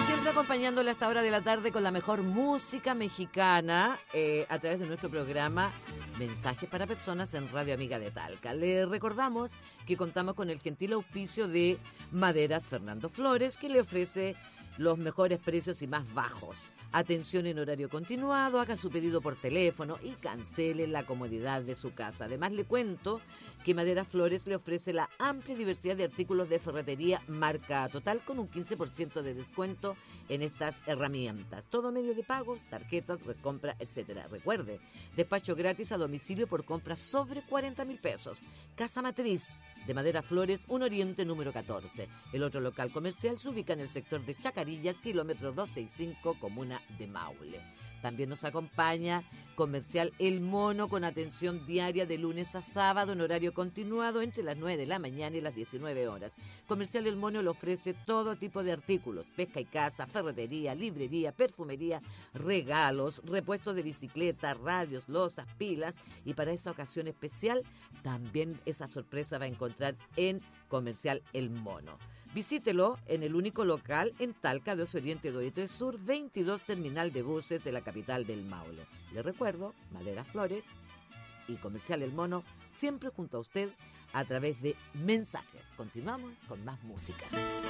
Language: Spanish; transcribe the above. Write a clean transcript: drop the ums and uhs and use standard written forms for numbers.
Siempre acompañándole a esta hora de la tarde con la mejor música mexicana a través de nuestro programa Mensajes para Personas en Radio Amiga de Talca. Le recordamos que contamos con el gentil auspicio de Maderas Fernando Flores, que le ofrece los mejores precios y más bajos. Atención en horario continuado, haga su pedido por teléfono y cancele en la comodidad de su casa. Además, le cuento que Maderas Flores le ofrece la amplia diversidad de artículos de ferretería marca Total con un 15% de descuento en estas herramientas. Todo medio de pagos, tarjetas, recompra, etc. Recuerde, despacho gratis a domicilio por compras sobre 40,000 pesos. Casa Matriz de Maderas Flores, 1 Oriente número 14. El otro local comercial se ubica en el sector de Chacarillas, kilómetro 265, comuna de Maule. También nos acompaña Comercial El Mono con atención diaria de lunes a sábado en horario continuado entre las 9 de la mañana y las 19 horas. Comercial El Mono le ofrece todo tipo de artículos: pesca y caza, ferretería, librería, perfumería, regalos, repuestos de bicicleta, radios, losas, pilas, y para esa ocasión especial también esa sorpresa va a encontrar en Comercial El Mono. Visítelo en el único local en Talca, 2 Oriente 2 Sur, 22 terminal de buses de la capital del Maule. Le recuerdo, Maderas Flores y Comercial El Mono, siempre junto a usted a través de mensajes. Continuamos con más música.